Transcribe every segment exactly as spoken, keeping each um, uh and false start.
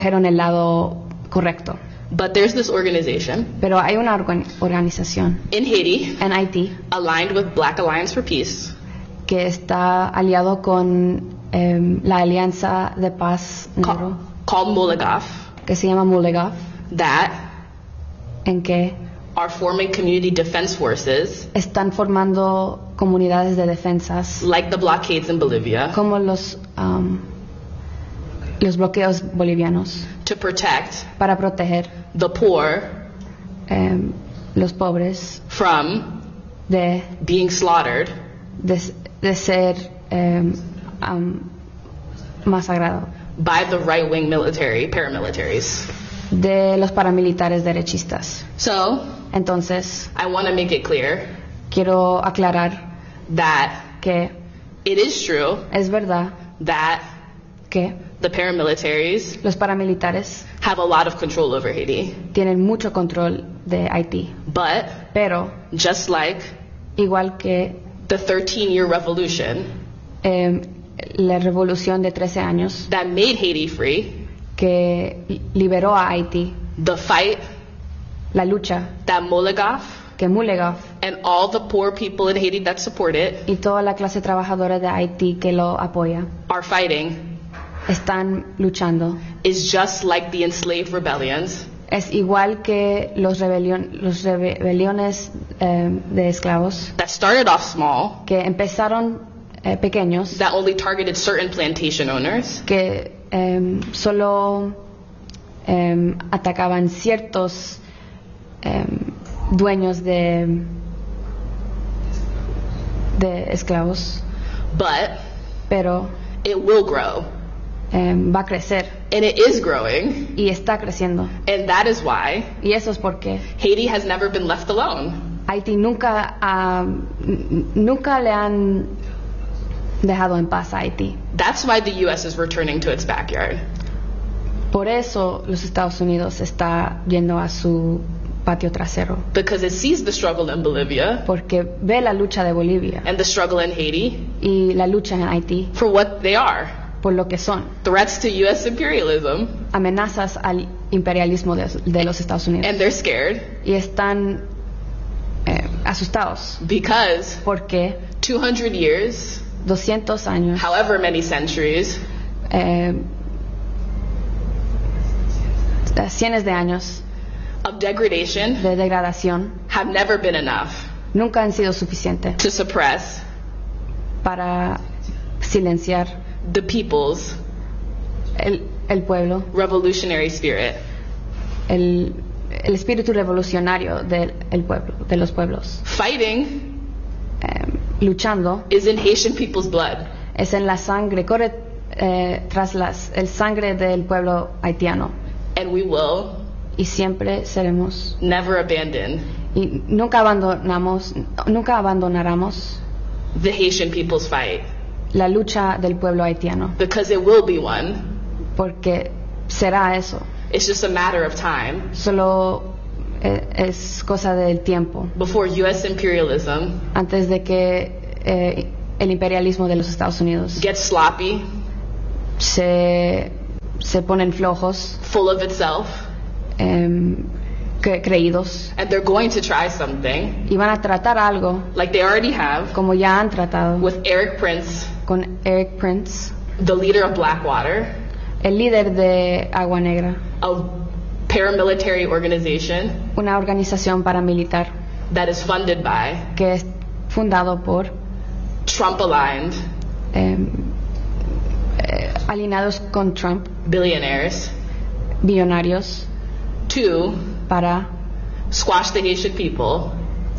escogieron el lado correcto. But there's this organization Pero hay una organ- organización in Haiti en Haití aligned with Black Alliance for Peace que está aliado con em, la Alianza de Paz ca- Negro, called Mulagaf que se llama Mulegaf, that en que are forming community defense forces están formando comunidades de defensas like the blockades in Bolivia como los, um, los bloqueos bolivianos to protect para proteger the poor em, los pobres from de, being slaughtered de, de ser em, um, masacrados, by the right-wing military, paramilitaries. de los paramilitares derechistas. So, Entonces, I want to make it clear quiero aclarar that que it is true es verdad that que the paramilitaries los paramilitares have a lot of control over Haiti. tienen mucho control de Haití, But pero just like igual que the thirteen-year revolution eh, la revolución de trece años that made Haiti free, que liberó a Haití, the fight la lucha that Mulagaf que Mulegaf and all the poor people in Haiti that support it y toda la clase trabajadora de Haití que lo apoya are fighting están luchando is just like the enslaved rebellions es igual que los, rebelión, los rebeliones eh, de esclavos that started off small, que empezaron eh, pequeños, that only targeted certain plantation owners, que eh, solo eh, atacaban ciertos eh, dueños de, de esclavos, but pero it will grow. eh, va a crecer And it is growing. y está creciendo. And that is why Y eso es porque Haiti has never been left alone. Haití nunca, ah, n- nunca le han dejado en paz a Haití. That's why the U S is returning to its backyard. Por eso los Estados Unidos está yendo a su patio trasero, Because it sees the struggle in Bolivia porque ve la lucha de Bolivia and the struggle in Haiti y la lucha en Haití for what they are. por lo que son Threats to U S imperialism. amenazas al imperialismo de, de los Estados Unidos. And they're scared Y están eh, asustados because porque two hundred years, doscientos años, however many centuries, eh, cientos de años of degradation de degradación have never been enough nunca han sido suficientes to suppress para silenciar the people's el, el pueblo, revolutionary spirit. el, el espíritu revolucionario del el pueblo, de los pueblos. Fighting Eh, luchando is in Haitian people's blood. es en la sangre, corre eh, tras las, el sangre del pueblo haitiano And we will y siempre seremos never abandon y nunca abandonamos, nunca abandonaremos the Haitian people's fight, la lucha del pueblo haitiano because it will be one. porque será eso, It's just a matter of time solo eh, es cosa del tiempo before U S imperialism antes de que eh, el imperialismo de los Estados Unidos gets sloppy, se, se ponen flojos, full of itself, em, cre- creídos, and they're going to try something y van a tratar algo like they already have como ya han tratado with Eric Prince, con Eric Prince, the leader of Blackwater, el líder de Agua Negra, a paramilitary organization una organización paramilitar that is funded by que es fundado por Trump-aligned em, eh, alineados con Trump, billionaires billonarios, to para squash the Haitian people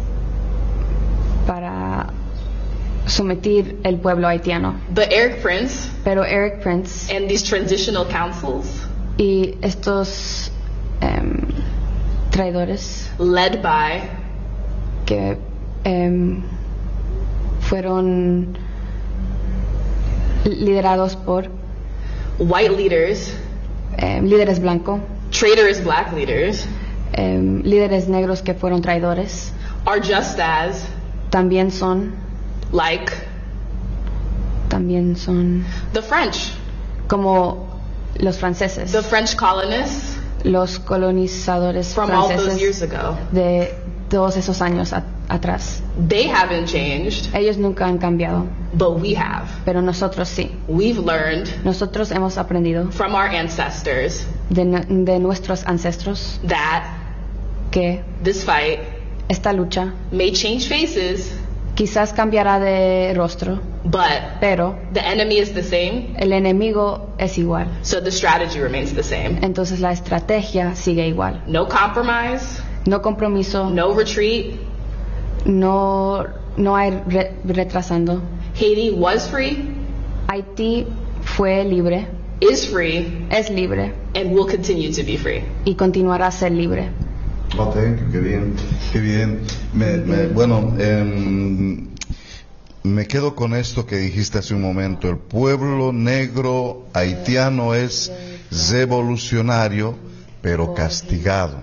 para someter el pueblo haitiano. But Eric Prince Pero Eric Prince and these transitional councils, y estos em, traidores led by que em, fueron liderados por white leaders, em, líderes blancos, traitorous black leaders, em, líderes negros que fueron traidores, are just as también son, like también son the French, como los franceses, the French colonists los colonizadores from all those years franceses ago. de todos esos años a- atrás. They haven't changed, Ellos nunca han cambiado, but we have. pero nosotros sí. We've learned Nosotros hemos aprendido from our ancestors de, nu- de nuestros ancestros that que this fight esta lucha may change faces, quizás cambiará de rostro, but pero the enemy is the same, el enemigo es igual. so the strategy remains the same. Entonces la estrategia sigue igual. No compromise, No compromiso, no retreat. no, no hay re- retrasando. Haiti was free, Haití fue libre, is free, es libre and will continue to be free. y continuará a ser libre. Oh, thank you, qué bien, qué bien. Me, me- bueno, em, me quedo con esto que dijiste hace un momento. El pueblo negro haitiano es revolucionario, pero castigado.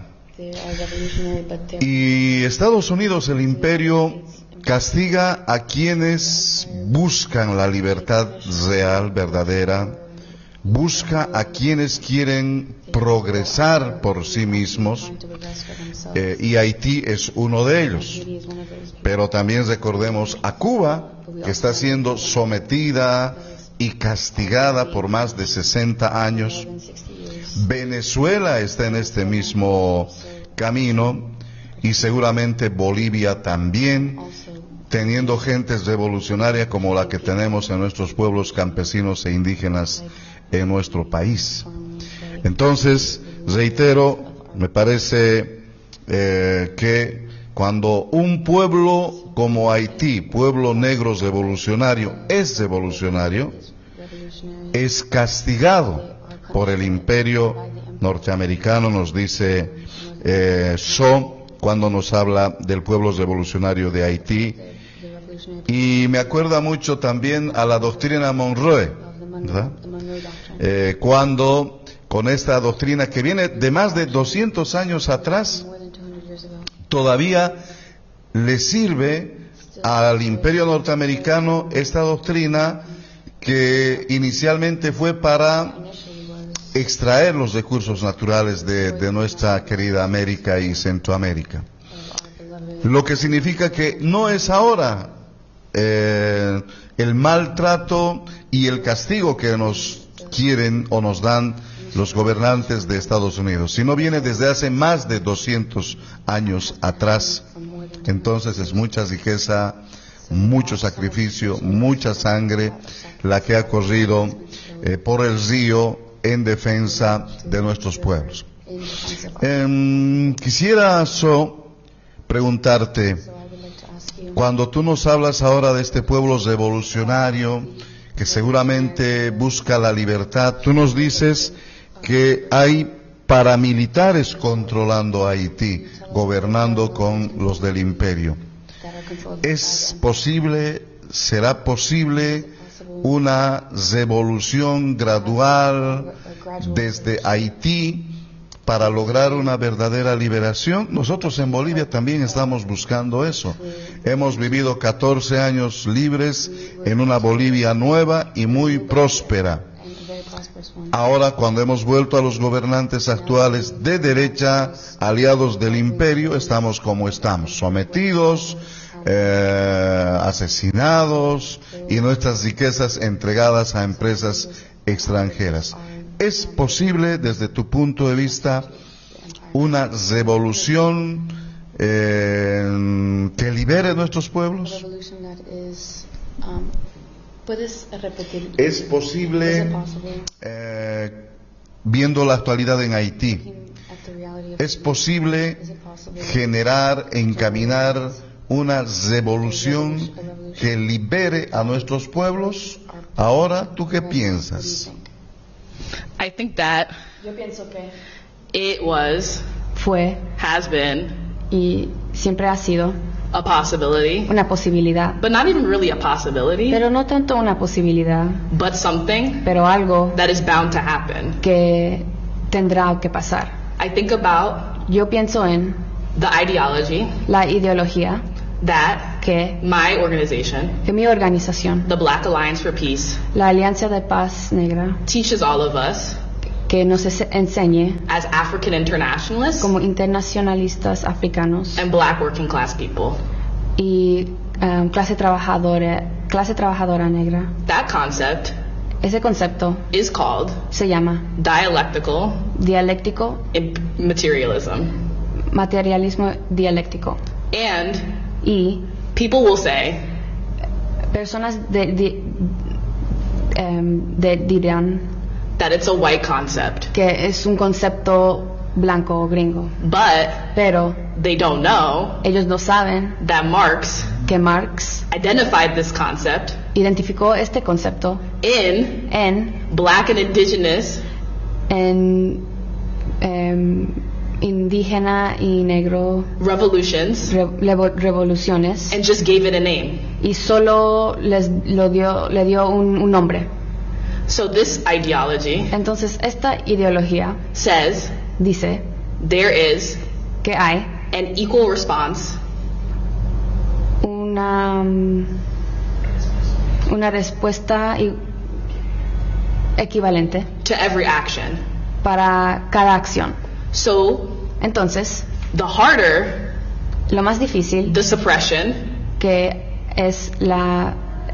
Y Estados Unidos, el imperio, castiga a quienes buscan la libertad real, verdadera, busca a quienes quieren progresar por sí mismos, eh, y Haití es uno de ellos. Pero también recordemos a Cuba, que está siendo sometida y castigada por más de sesenta años. Venezuela está en este mismo camino, y seguramente Bolivia también, teniendo gentes revolucionarias como la que tenemos en nuestros pueblos campesinos e indígenas en nuestro país. Entonces, reitero, me parece eh, que cuando un pueblo como Haití, pueblo negro revolucionario, es revolucionario, es castigado por el imperio norteamericano, nos dice eh, So, cuando nos habla del pueblo revolucionario de Haití. Y me acuerda mucho también a la doctrina Monroe, ¿verdad? Eh, cuando con esta doctrina que viene de más de doscientos años atrás, todavía le sirve al imperio norteamericano esta doctrina que inicialmente fue para extraer los recursos naturales de, de nuestra querida América y Centroamérica. Lo que significa que no es ahora eh, el maltrato y el castigo que nos quieren o nos dan los gobernantes de Estados Unidos, sino viene desde hace más de doscientos años atrás. Entonces es mucha riqueza, mucho sacrificio, mucha sangre la que ha corrido eh, por el río en defensa de nuestros pueblos. Eh, quisiera, So, preguntarte, cuando tú nos hablas ahora de este pueblo revolucionario que seguramente busca la libertad, tú nos dices que hay paramilitares controlando Haití, gobernando con los del imperio. ¿Es posible, será posible una revolución gradual desde Haití para lograr una verdadera liberación? Nosotros en Bolivia también estamos buscando eso. Hemos vivido catorce años libres en una Bolivia nueva y muy próspera. Ahora, cuando hemos vuelto a los gobernantes actuales de derecha, aliados del imperio, estamos como estamos, sometidos, eh, asesinados y nuestras riquezas entregadas a empresas extranjeras. ¿Es posible, desde tu punto de vista, una revolución eh, que libere nuestros pueblos? ¿Puedes repetir? ¿Es posible, eh, viendo la actualidad en Haití, es posible generar, encaminar una revolución que libere a nuestros pueblos? Ahora, ¿tú qué piensas? I think that Yo pienso que it was, fue has been, y siempre ha sido a possibility, una posibilidad, but not even really a possibility, pero no tanto una posibilidad, but something pero algo that is bound to happen. que tendrá que pasar. I think about Yo pienso en the ideology la ideología that que, my organization, que mi organización, the Black Alliance for Peace, la Alianza de Paz Negra, teaches all of us que nos es- enseñe as African internationalists como internacionalistas africanos and black working class people. y um, clase trabajadora, clase trabajadora negra. That concept Ese concepto is called se llama dialectical dialéctico, imp- materialism. materialismo dialéctico. And Y people will say, personas de, de- em, de- dirán that it's a white concept, que es un concepto blanco o gringo, but pero they don't know ellos no saben that Marx que Marx identified this concept identificó este concepto in en, black and indigenous en em, indígena y negro revolutions re- levo- revoluciones and just gave it a name. y solo les lo dio, le dio un, un nombre. So this ideology Entonces esta ideología says dice there is que hay an equal response una mm, una respuesta i- equivalente to every action. para cada acción. So Entonces, the harder lo más difícil the suppression, que es la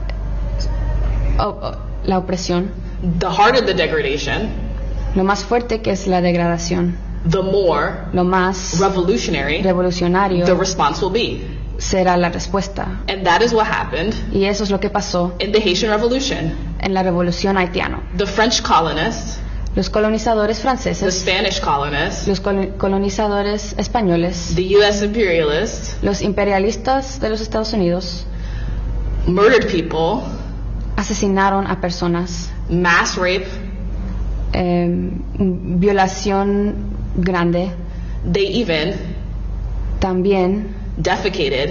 o- o- la opresión, the harder the degradation, lo más fuerte que es la degradación, the more lo más revolutionary revolucionario the response will be. será la respuesta. And that is what happened Y eso es lo que pasó in the Haitian Revolution. en la revolución haitiana. The French colonists, Los colonizadores the franceses, Spanish colonists, los col- colonizadores españoles, the U S imperialists los imperialistas de los Estados Unidos murdered people, asesinaron a personas, mass rape, eh, violación grande, they even también defecated,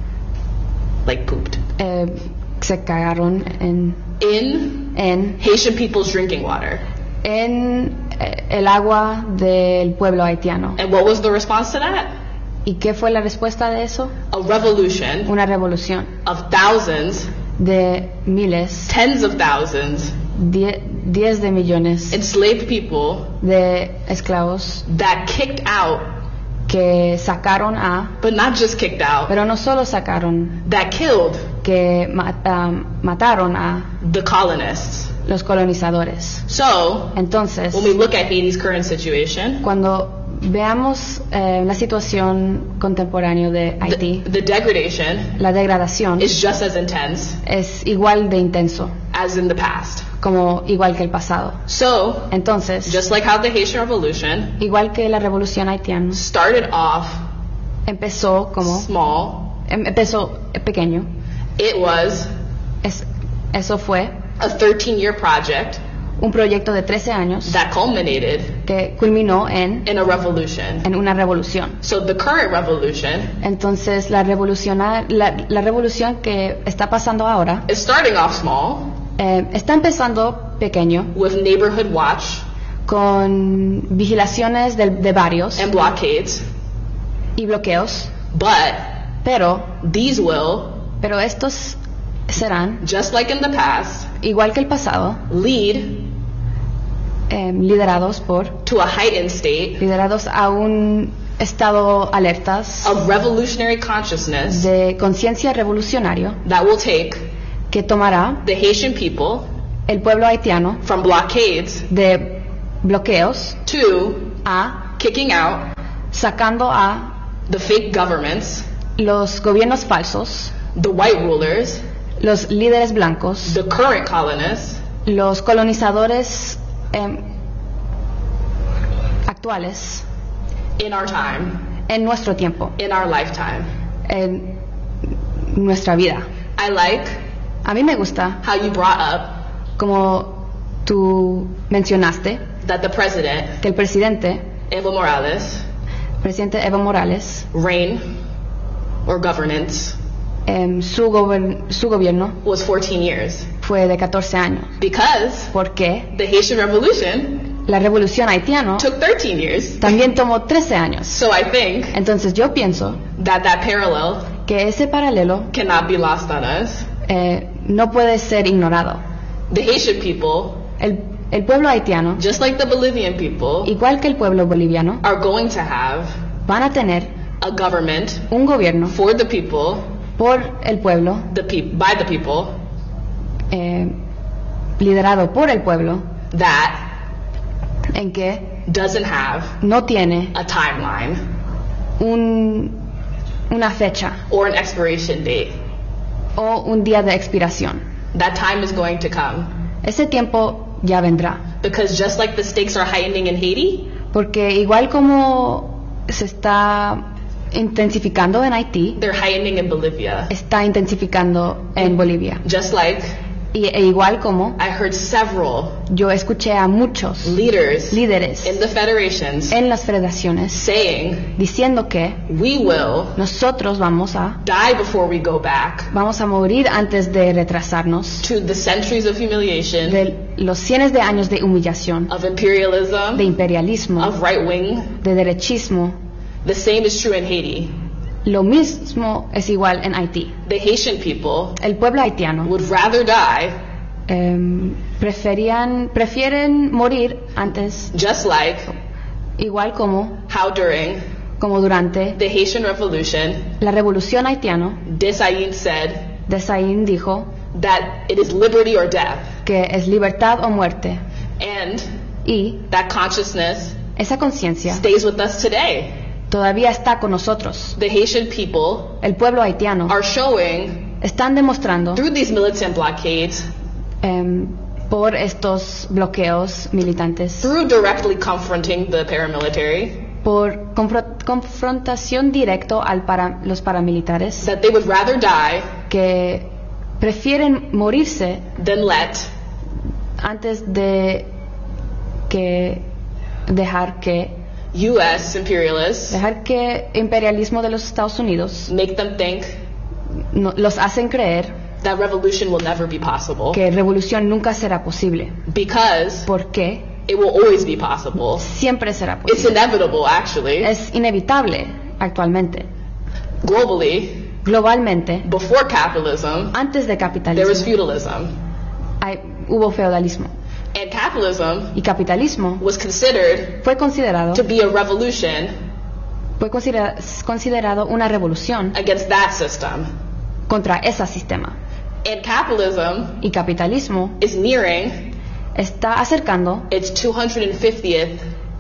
like pooped, eh, se cagaron en, in en, Haitian people's drinking water. en eh, el agua del pueblo haitiano. And what was the response to that? ¿Y qué fue la respuesta de eso? A revolution Una revolución of thousands, de miles, tens of thousands, die- diez de millones enslaved people de esclavos that kicked out, que sacaron a, but not just kicked out, pero no solo sacaron, that killed que ma- ah, mataron a the colonists. los colonizadores. So, Entonces, when we look at Haiti's current situation, cuando veamos eh, la situación contemporánea de the, Haití, the degradation la degradación is just as intense es igual de intenso as in the past. como igual que el pasado. So, Entonces, just like how the Haitian Revolution igual que la revolución haitiana started off empezó como small, em- empezó pequeño, it was es- eso fue a thirteen-year project un proyecto de trece años that culminated que culminó en, in a revolution. en una revolución. So the current revolution Entonces, la, revoluciona- la, la revolución que está pasando ahora is starting off small eh, está empezando pequeño, with neighborhood watch con vigilaciones de, de barrios and blockades, y bloqueos, but pero, these will, pero estos serán, just like in the past, igual que el pasado, lead eh, liderados por, to a heightened state liderados a un estado alertas of revolutionary consciousness de conciencia revolucionario that will take que tomará the Haitian people el pueblo haitiano from blockades de bloqueos to a kicking out sacando a the fake governments, los gobiernos falsos, the white rulers, los líderes blancos, the current colonists, los colonizadores em, actuales in our time, en nuestro tiempo, in our lifetime. en nuestra vida. I like A mí me gusta, how you brought up como tú mencionaste, that the president, que el presidente, Evo Morales, presidente Evo Morales, reign or governance em, su, gober- su gobierno was fourteen years fue de catorce años, because porque the Haitian Revolution la revolución haitiana took thirteen years. también tomó trece años. So I think Entonces yo pienso that that parallel que ese paralelo cannot be lost on us. eh, no puede ser ignorado. The Haitian people El el pueblo haitiano, just like the Bolivian people, igual que el pueblo boliviano, are going to have van a tener a government un gobierno for the people, por el pueblo, the peop- by the people, eh, liderado por el pueblo, that en que doesn't have no tiene a timeline un, una fecha or an expiration date. o un día de expiración. That time is going to come. Ese tiempo ya vendrá, Because just like the stakes are heightening in Haiti, porque igual como se está intensificando en Haití, they're heightening in Bolivia. está intensificando en Bolivia. Just like Y, e igual como I heard several yo escuché a muchos leaders líderes in the federations en las federaciones saying, diciendo que we will nosotros vamos a die before we go back vamos a morir antes de retrasarnos to the centuries of humiliation, de los cientos de años de humillación, of imperialism, de imperialismo, of right wing. de derechismo. The same is true in Haiti. Lo mismo es igual en Haití. The Haitian people El pueblo haitiano would rather die, em, preferían, prefieren morir antes, just like igual como, how during como durante the Haitian Revolution, la revolución haitiana. Desailly said Desailly dijo that it is liberty or death. que es libertad o muerte, And y that consciousness esa conciencia stays with us today. todavía está con nosotros. The Haitian people El pueblo haitiano are showing están demostrando through these militant blockades, em, por estos bloqueos militantes, through directly confronting the paramilitary, por confro- confrontación directo al para, los paramilitares, that they would rather die que prefieren morirse than let antes de que dejar que U S imperialists dejar que imperialismo de los Estados Unidos make them think no- los hacen creer that revolution will never be possible, que revolución nunca será posible, because porque it will always be possible. siempre será It's posible. inevitable, actually. Es inevitable actualmente. Globally, Globalmente, before capitalism, antes de there was capitalismo, feudalism. hay- hubo feudalismo. And capitalism Y capitalismo was considered fue considerado, to be a revolution fue considera- considerado una revolución against that system. contra ese sistema. And capitalism Y capitalismo is nearing está acercando its two hundred fiftieth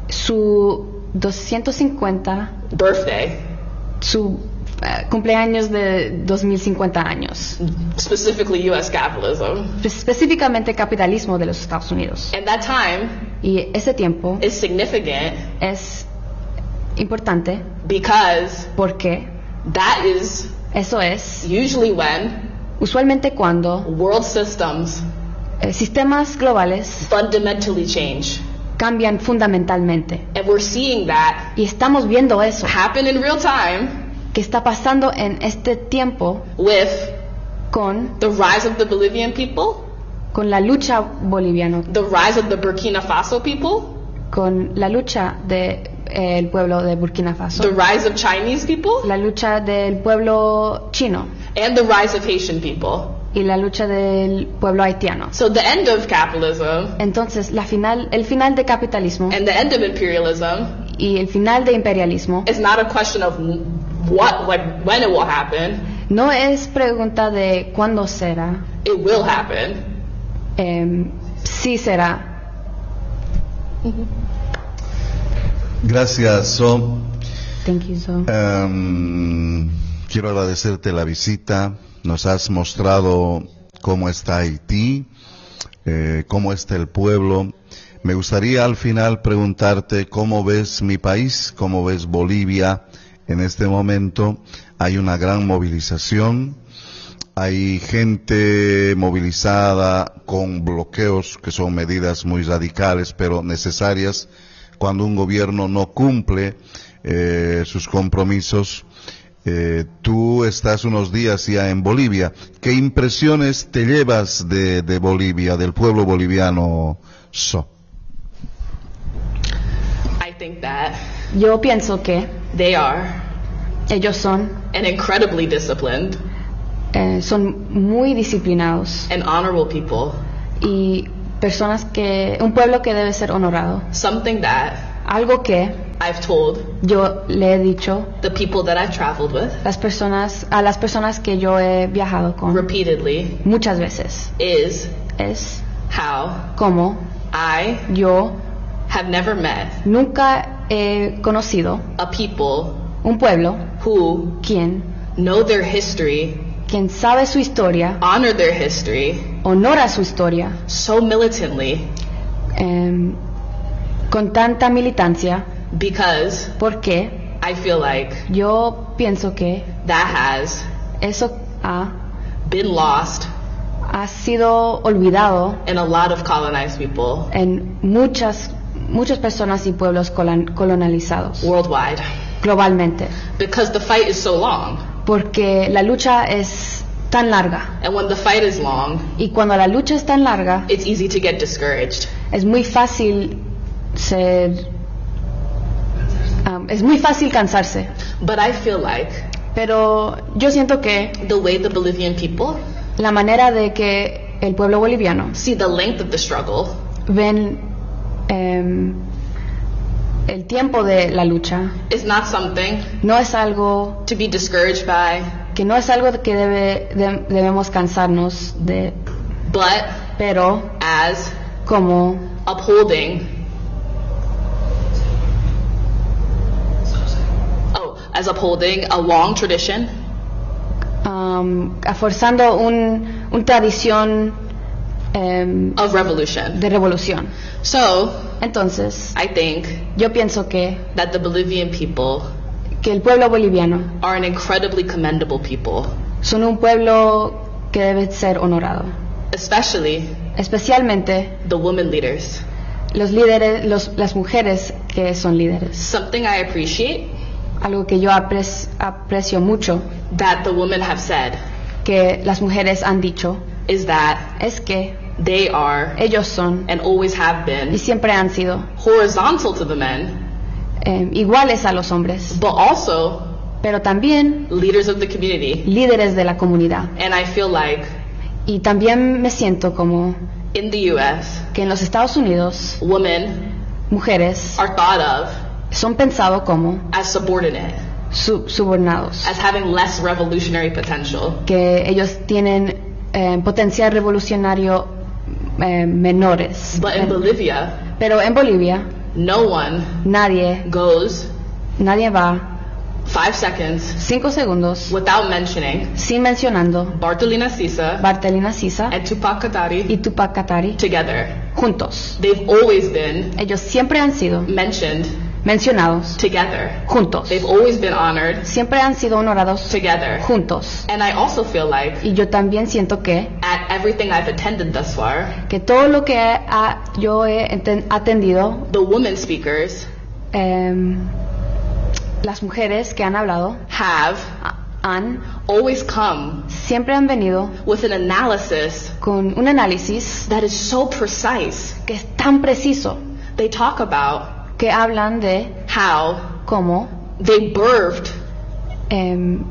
su doscientos cincuenta, birthday, su eh, cumpleaños de dos mil cincuenta años. specifically U S capitalism. Específicamente capitalismo de los Estados Unidos. And that time Y ese tiempo is significant es importante because porque that is eso es usually when usualmente cuando world systems eh, sistemas globales fundamentally change. cambian fundamentalmente. And we're seeing that Y estamos viendo eso happen in real time que está pasando en este tiempo with con, the rise of the Bolivian people, con la lucha boliviana, the rise of the Burkina Faso people, con la lucha del pueblo de Burkina the Faso, rise of Chinese people, la lucha del pueblo chino and the rise of Haitian people. y la lucha del pueblo haitiano. So the end of capitalism Entonces, la final, el final de capitalismo and the end of imperialism y el final de imperialismo is not a question of what, like when it will happen. no es pregunta de cuándo será, It will happen. eh, sí será. Gracias, So. Thank you, so. Em, quiero agradecerte la visita. Nos has mostrado cómo está Haití, eh, cómo está el pueblo. Me gustaría al final preguntarte cómo ves mi país, cómo ves Bolivia en este momento. Hay una gran movilización, hay gente movilizada con bloqueos que son medidas muy radicales pero necesarias cuando un gobierno no cumple eh, sus compromisos. Eh, tú estás unos días ya en Bolivia. ¿Qué impresiones te llevas de, de Bolivia, del pueblo boliviano, So? I think that Yo pienso que they are ellos son, an incredibly eh, son muy disciplinados and honorable people y personas que, un pueblo que debe ser honorado. Something that Algo que I've told yo le he dicho the people that I've traveled with las personas, a las personas que yo he viajado con repeatedly muchas veces is es how como I yo have never met nunca he conocido a people un pueblo who quien, know their history, quien sabe su historia, honor their history honora su historia so militantly em, con tanta militancia, because porque I feel like yo pienso que that has eso ha, been lost ha sido olvidado in a lot of colonized people en muchas muchas personas y pueblos colon- colonizados worldwide, globalmente, because the fight is so long, porque la lucha es tan larga, and when the fight is long, y cuando la lucha es tan larga it's easy to get discouraged. es muy fácil ser um, es muy fácil cansarse, But I feel like pero yo siento que the way the Bolivian people la manera de que el pueblo boliviano see the length of the struggle ven em, el tiempo de la lucha is not something no es algo to be discouraged by, que no es algo que debe, de- debemos cansarnos de, but pero as como upholding oh, as upholding a long tradition um, forzando un, un tradición em, of revolution. de revolución. So, Entonces, I think yo pienso que, that the Bolivian people que el pueblo boliviano are an incredibly commendable people, son un pueblo que debe ser honorado, especially especialmente the women leaders. los líderes, los, las mujeres que son líderes. Something I appreciate Algo que yo aprec- aprecio mucho that the women have said que las mujeres han dicho is that es que they are ellos son and always have y been siempre han sido horizontal to the men, eh, iguales a los hombres, but also pero también leaders of the community. líderes de la comunidad. And I feel like Y también me siento como in the U S, que en los Estados Unidos women mujeres are thought of son pensados como as subordinate, su- subordinados, as having less revolutionary potential. que ellos tienen eh, potencial revolucionario eh, menores. But in Eh, Bolivia, Pero en Bolivia no one nadie, goes nadie va five seconds cinco segundos without mentioning sin mencionando Bartolina Sisa Bartelina Sisa and Tupac Katari y Tupac Katari together. juntos. They've always been Ellos siempre han sido mentioned mencionados together. juntos. They've always been honored Siempre han sido honorados together. juntos. And I also feel like Y yo también siento que at everything I've attended thus far, que todo lo que ha- yo he enten- atendido, the women speakers em, las mujeres que han hablado have a- han always come siempre han venido with an analysis con un análisis that is so precise. que es tan preciso, They talk about que hablan de how cómo they birthed em,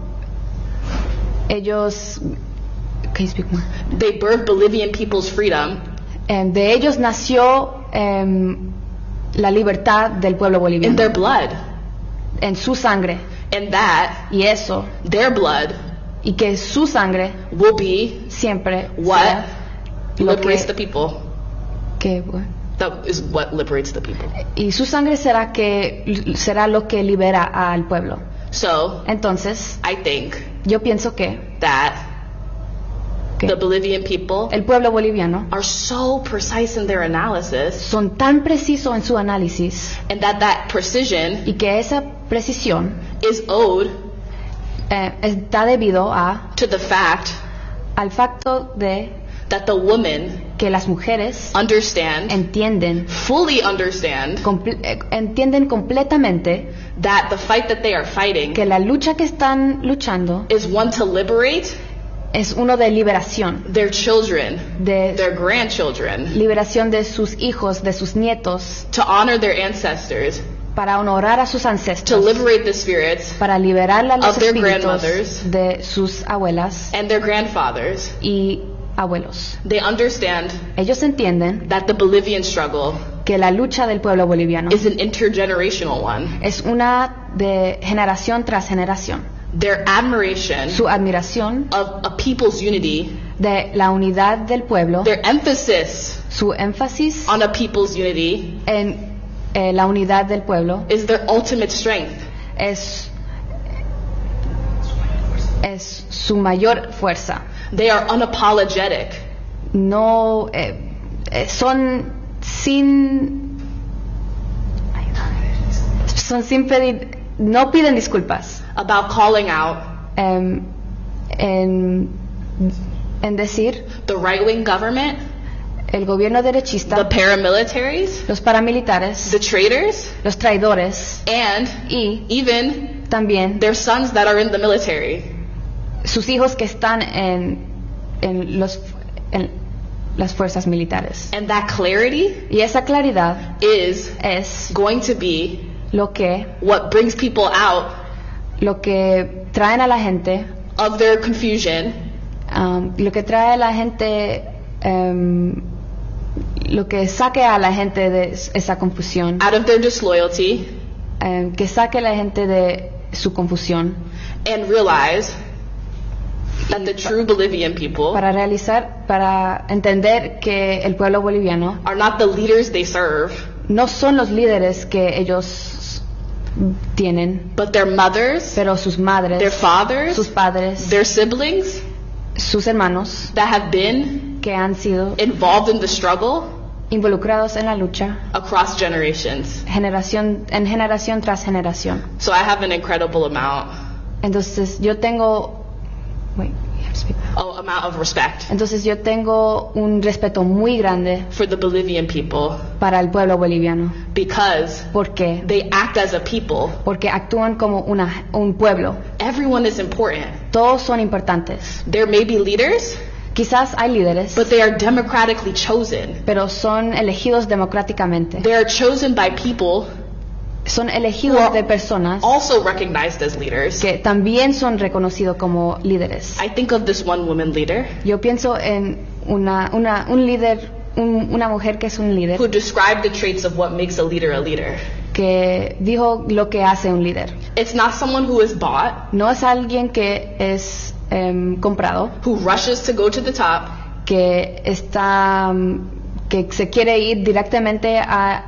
ellos can you speak more? they birthed Bolivian people's freedom Em, de ellos nació em, la libertad del pueblo in boliviano their blood, en su sangre, and that y eso, their blood y que su sangre will be siempre what será lo liberates the que, people. que, bueno, That is what liberates the people. y su sangre será que será lo que libera al pueblo. So Entonces, I think yo pienso que, that que the Bolivian people el pueblo boliviano are so precise in their analysis, son tan precisos en su análisis and that that precision y que esa precisión is owed eh, está debido a to the fact al facto de that the women que las mujeres understand, entienden fully understand, comple- eh, entienden completamente that the fight that they are fighting que la lucha que están luchando is one to liberate es uno de liberación, their children, de their grandchildren, liberación de sus hijos, de sus nietos, to honor their ancestors, para honorar a sus to ancestros, liberate the spirits para liberar a los of their espíritus grandmothers de sus abuelas and their grandfathers, y abuelos. They understand Ellos entienden that the Bolivian struggle que la lucha del pueblo boliviano is an intergenerational one. es una de generación tras generación. Their admiration Su admiración of a people's unity, de la unidad del pueblo, their emphasis su énfasis on a people's unity en eh, la unidad del pueblo is their ultimate strength. es, es su mayor fuerza. They are unapologetic. No eh, eh, son sin son sin pedir, no piden disculpas About calling out em, en, en decir the right-wing government, el gobierno the derechista, paramilitaries, los paramilitares, the traitors, los traidores and y even también their sons that are in the military. sus hijos que están en, en, los, en las fuerzas militares. And that clarity Y esa claridad is es going to be lo que, what brings people out lo que traen a la gente, of their confusion um, lo que trae a la gente, um, lo que saque a la gente de esa confusión, out of their disloyalty, um, que saque a la gente de su confusión, and realize that the true Bolivian people para realizar, para entender que el pueblo boliviano are not the leaders they serve, no son los líderes que ellos tienen, but their mothers, pero sus madres, their fathers, sus padres, their siblings sus hermanos that have been que han sido involved in the struggle involucrados en la lucha across generations. generación en generación tras generación. So I have an incredible amount, Entonces yo tengo wait, you have to speak. oh, amount of respect Entonces yo tengo un respeto muy grande for the Bolivian people para el pueblo boliviano. because ¿Por qué? they act as a people. Porque actúan como una, un pueblo. Everyone is important. Todos son importantes. There may be leaders, Quizás hay líderes, but they are democratically chosen. pero son elegidos democráticamente. They are chosen by people Son elegidos Who are de personas also recognized as leaders. que también son reconocidos como líderes. I think of this one woman leader Yo pienso en una, una, un líder, un- una mujer que es un líder, who described the traits of what makes a leader a leader. que dijo lo que hace un líder. It's not someone who is bought, No es alguien que es em, comprado, who rushes to go to the top, que está, mm, que se quiere ir directamente a,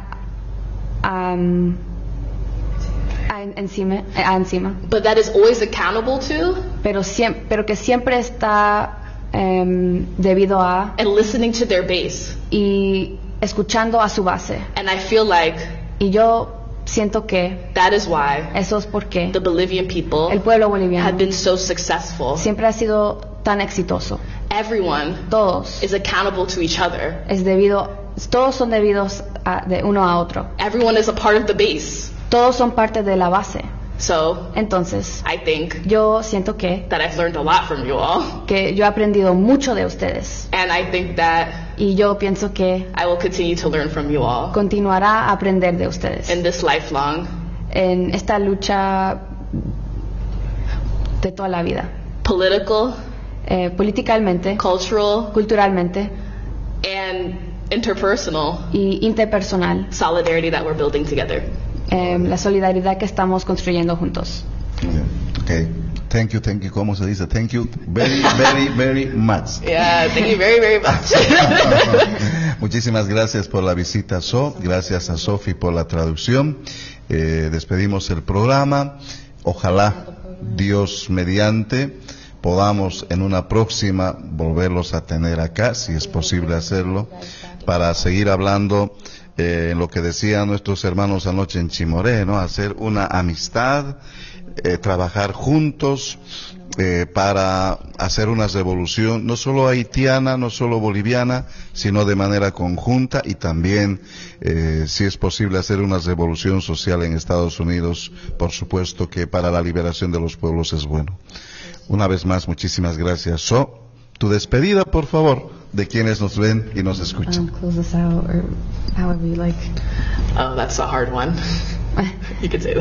a, mm, a en- encima, a encima, but that is always accountable to pero siem- pero que siempre está em, debido a and listening to their base. y escuchando a su base. And I feel like Y yo siento que that is why eso es porque the Bolivian people el pueblo have boliviano been so successful. siempre ha sido tan exitoso. Everyone Todos is accountable to each other. es debido, todos son debidos a- de uno a otro. Everyone is a part of the base. Todos son parte de la base. So Entonces, I think yo siento que that I've learned a lot from you all. que yo he aprendido mucho de ustedes And I think that y yo pienso que I will continue to learn from you all continuará a aprender de ustedes in this lifelong, en esta lucha de toda la vida, political, eh, políticamente, cultural, culturalmente and interpersonal y interpersonal, solidarity that we're building together. eh, la solidaridad que estamos construyendo juntos. Okay. Thank you, thank you. ¿Cómo se dice? Thank you very, very, very much. Yeah, thank you very, very much. Muchísimas gracias por la visita, So. Gracias a Sophie por la traducción. Eh, despedimos el programa. Ojalá, Dios mediante, podamos en una próxima volverlos a tener acá, si es posible hacerlo, para seguir hablando eh, en lo que decían nuestros hermanos anoche en Chimoré, ¿no? Hacer una amistad, eh, trabajar juntos eh, para hacer una revolución, no solo haitiana, no solo boliviana, sino de manera conjunta y también, eh, si es posible, hacer una revolución social en Estados Unidos. Por supuesto que para la liberación de los pueblos es bueno. Una vez más, muchísimas gracias. So, tu despedida, por favor, de quienes nos ven y nos escuchan. Um, close us out, or however you like. Oh, that's a hard one. You could say that.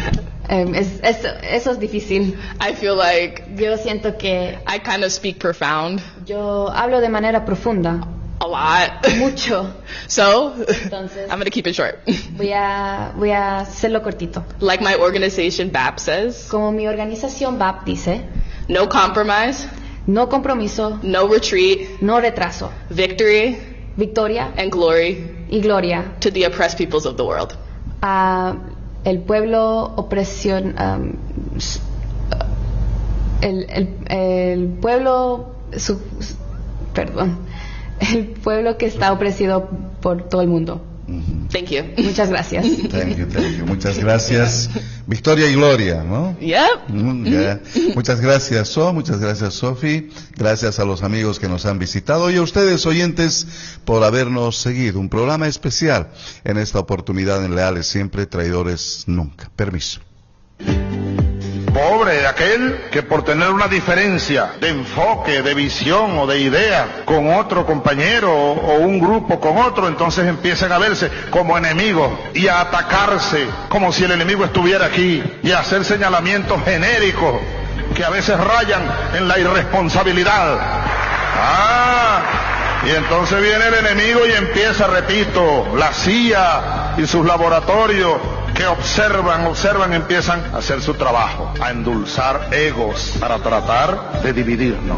Um, es, es, eso es difícil. I feel like Yo siento que I kind of speak profound yo hablo de manera profunda, a lot. mucho. So, Entonces- I'm going to keep it short. Voy a, voy a hacerlo cortito. Like my organization, B A P, says, Como mi organización B A P dice, no compromise, no compromiso, no retreat, no retraso, victory, victoria and glory y gloria to the oppressed peoples of the world. a el pueblo opresión, um, s- el, el, el pueblo, su, su- perdón, el pueblo que está opresido por todo el mundo. Thank you. Muchas gracias. Thank you, thank you. Muchas gracias. Victoria y Gloria, ¿no? Yep. Mm, ya. Muchas gracias, So. Muchas gracias, Sofi. Gracias a los amigos que nos han visitado y a ustedes, oyentes, por habernos seguido. Un programa especial en esta oportunidad en Leales Siempre, Traidores Nunca. Permiso. Pobre de aquel que por tener una diferencia de enfoque, de visión o de idea con otro compañero o, o un grupo con otro, entonces empiezan a verse como enemigos y a atacarse como si el enemigo estuviera aquí y a hacer señalamientos genéricos que a veces rayan en la irresponsabilidad. Ah, y entonces viene el enemigo y empieza, repito, la C I A y sus laboratorios que observan, observan, empiezan a hacer su trabajo, a endulzar egos para tratar de dividirnos.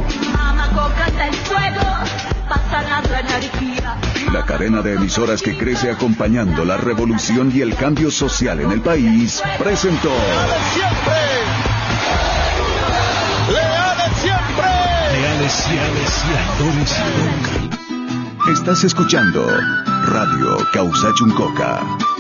La cadena de emisoras que crece acompañando la revolución y el cambio social en el país presentó ¡Leales siempre! Leales, leales, traidores nunca. Estás escuchando Radio Causachuncoca.